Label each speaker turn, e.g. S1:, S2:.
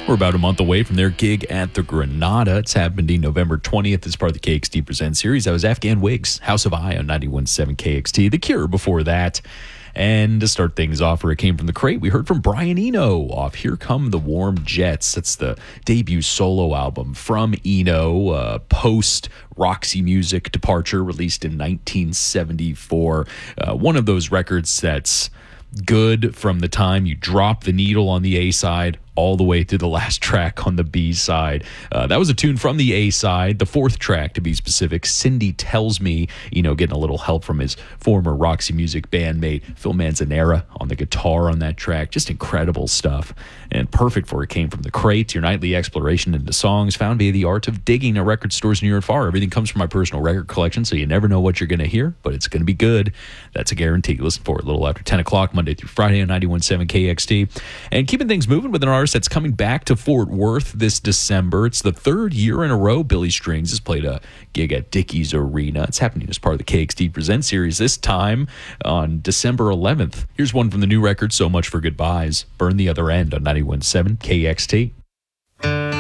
S1: We're about a month away from their gig at the Granada. It's happening November 20th as part of the KXT Presents series. That was Afghan Wigs, House of I on 91.7 KXT. The Cure before that. And to start things off, where it came from the crate, we heard from Brian Eno off Here Come the Warm Jets. That's the debut solo album from Eno, post Roxy Music departure, released in 1974. One of those records that's good from the time you drop the needle on the A side all the way through the last track on the B side. That was a tune from the A side, the fourth track to be specific. Cindy Tells Me, getting a little help from his former Roxy Music bandmate Phil Manzanera on the guitar on that track. Just incredible stuff, and perfect for It Came From the Crate, your nightly exploration into songs found via the art of digging at record stores near and far. Everything comes from my personal record collection, so you never know what you're going to hear, but it's going to be good. That's a guarantee. Listen for it a little after 10 o'clock, Monday through Friday on 91.7 KXT. And keeping things moving with an artist that's coming back to Fort Worth this December. It's the third year in a row Billy Strings has played a gig at Dickies Arena. It's happening as part of the KXT Present series, this time on December 11th. Here's one from the new record, So Much for Goodbyes. Burn the Other End on 91.7 KXT.